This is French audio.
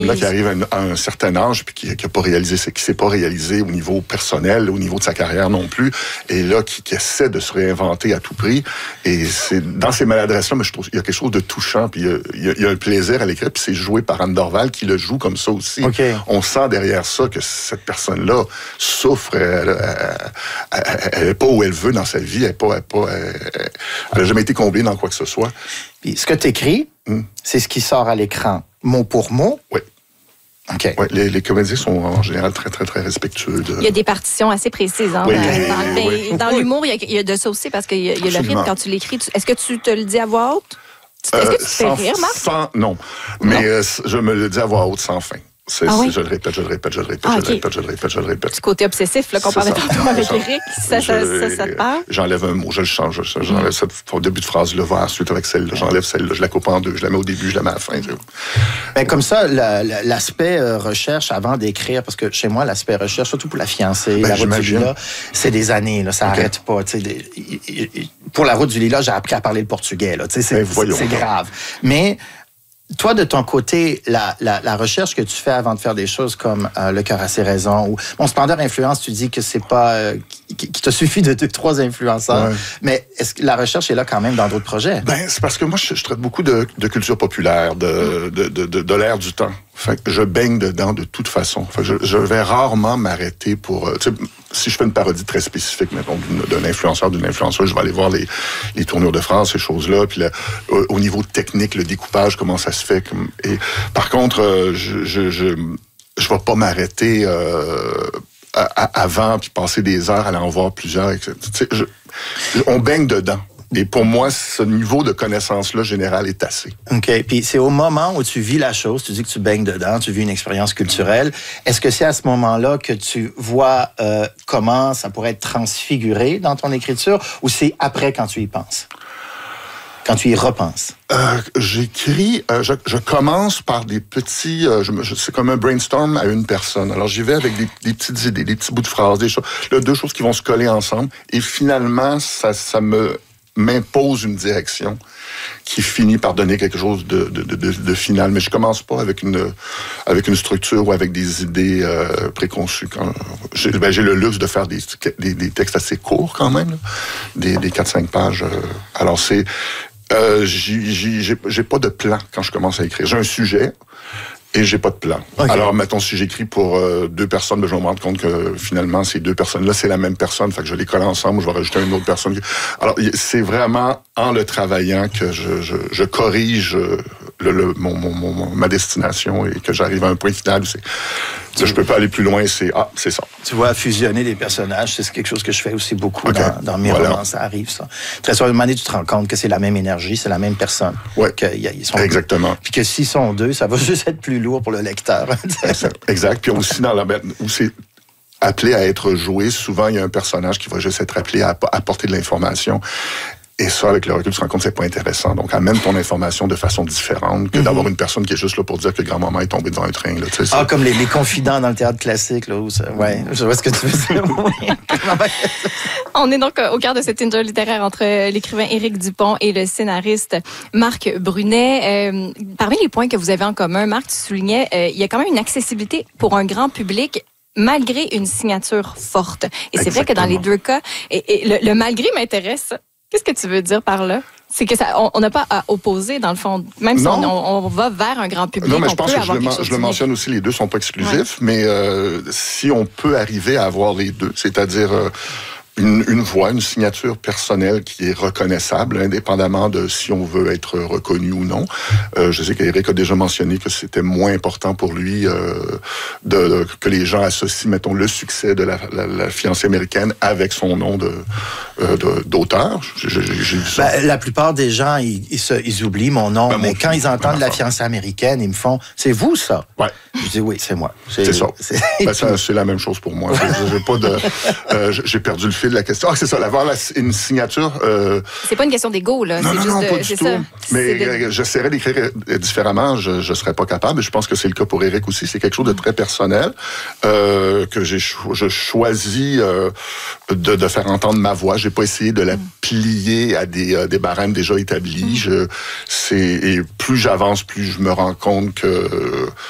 Là, qui arrive à un certain âge, puis qui n'a pas réalisé, qui s'est pas réalisé au niveau personnel, au niveau de sa carrière non plus, et là, qui essaie de se réinventer à tout prix. Et c'est dans ces maladresses-là, mais je trouve qu'il y a quelque chose de touchant, puis il y a un plaisir à l'écrire, puis c'est joué par Anne Dorval qui le joue comme ça aussi. Okay. On sent derrière ça que cette personne-là souffre, elle n'est pas où elle veut dans sa vie, elle n'a jamais été comblée dans quoi que ce soit. Puis ce que tu écris, c'est ce qui sort à l'écran, mot pour mot. Oui. Okay. Ouais, les comédiens sont en général très, très, très respectueux. Il y a des partitions assez précises. Hein, dans l'humour, il y a de ça aussi, parce qu'il y a le rythme quand tu l'écris. Est-ce que tu te le dis à voix haute? Est-ce que tu te fais rire, Marc? Non, mais je me le dis à voix haute sans fin. Oui? Je le répète. Je le répète. Du côté obsessif, là, qu'on parlait tantôt avec Éric, ça te parle? J'enlève un mot, je le change. J'enlève au début de phrase, le voir, ensuite avec celle-là. J'enlève celle-là, je la coupe en deux. Je la mets au début, je la mets à la fin. Mais comme ça, l'aspect recherche avant d'écrire, parce que chez moi, l'aspect recherche, surtout pour la fiancée, la Route du Lilas, c'est des années, là, ça n'arrête pas. Pour la Route du Lilas, j'ai appris à parler le portugais. Là, c'est grave. Mais toi, de ton côté, la recherche que tu fais avant de faire des choses comme Le cœur a ses raisons, ou mon Splendeur Influence, tu dis que c'est pas qu'il te suffit de 2-3 influenceurs, mais est-ce que la recherche est là quand même dans d'autres projets? C'est parce que moi, je traite beaucoup de culture populaire, de l'ère du temps. Fait que je baigne dedans de toute façon. Fait que je vais rarement m'arrêter pour... si je fais une parodie très spécifique, mettons, d'un influenceur, d'une influenceuse, je vais aller voir les tournures de phrases, ces choses-là. Puis au niveau technique, le découpage, comment ça se fait. Et, par contre, je vais pas m'arrêter avant, puis passer des heures à aller en voir plusieurs. On baigne dedans. Et pour moi, ce niveau de connaissance-là générale est assez. OK. Puis c'est au moment où tu vis la chose, tu dis que tu baignes dedans, tu vis une expérience culturelle. Est-ce que c'est à ce moment-là que tu vois comment ça pourrait être transfiguré dans ton écriture, ou c'est après quand tu y penses? Quand tu y repenses? J'écris, je commence par des petits... c'est comme un brainstorm à une personne. Alors, j'y vais avec des petites idées, des petits bouts de phrases, deux choses qui vont se coller ensemble. Et finalement, ça m'impose une direction qui finit par donner quelque chose de final. Mais je commence pas avec une structure ou avec des idées préconçues. J'ai le luxe de faire des textes assez courts quand même, là, des 4-5 pages. Alors j'ai pas de plan quand je commence à écrire. J'ai un sujet et j'ai pas de plan. Okay. Alors, mettons, si j'écris pour 2 personnes, je vais me rendre compte que finalement, ces 2 personnes-là, c'est la même personne. Fait que je les colle ensemble, je vais rajouter une autre personne. Alors, c'est vraiment en le travaillant que je corrige ma destination et que j'arrive à un point final. Je peux pas aller plus loin, c'est ça. Tu vois, fusionner des personnages, c'est quelque chose que je fais aussi beaucoup dans mes romans, ça arrive, ça. Très souvent, à un moment donné, tu te rends compte que c'est la même énergie, c'est la même personne. Oui, exactement. Puis que s'ils sont 2, ça va juste être plus lourd pour le lecteur. Exact. Puis aussi, où c'est appelé à être joué, souvent, il y a un personnage qui va juste être appelé à apporter de l'information. Et ça, avec le recul, tu te rends compte que c'est pas intéressant. Donc, amène ton information de façon différente que d'avoir une personne qui est juste là pour dire que grand-maman est tombée devant un train. Là, comme les confidents dans le théâtre classique. Là, ouais, je vois ce que tu veux dire. On est donc au cœur de cette interview littéraire entre l'écrivain Éric Dupont et le scénariste Marc Brunet. Parmi les points que vous avez en commun, Marc, tu soulignais, il y a quand même une accessibilité pour un grand public malgré une signature forte. Et c'est vrai que dans les 2 cas, et le malgré m'intéresse. Qu'est-ce que tu veux dire par là? C'est que on n'a pas à opposer, dans le fond. Même si on va vers un grand public, non, mais je pense que je le mentionne aussi, les 2 sont pas exclusifs, mais si on peut arriver à avoir les 2, c'est-à-dire une voix, une signature personnelle qui est reconnaissable, indépendamment de si on veut être reconnu ou non. Je sais qu'Éric a déjà mentionné que c'était moins important pour lui que les gens associent, mettons, le succès de la fiancée américaine avec son nom d'auteur. J'ai vu ça. La plupart des gens, ils oublient mon nom, mais quand ils entendent la fiancée américaine, ils me font « C'est vous, ça? » Ouais. Je dis « Oui, c'est moi. » C'est ça. C'est la même chose pour moi. J'ai perdu le fil de la question. C'est ça, avoir une signature... C'est pas une question d'ego, là. Non, pas du tout. Mais j'essaierais d'écrire différemment. Je serais pas capable. Je pense que c'est le cas pour Éric aussi. C'est quelque chose de très personnel que je choisis de faire entendre ma voix. J'ai pas essayé de la plier à des barèmes déjà établis. Et plus j'avance, plus je me rends compte que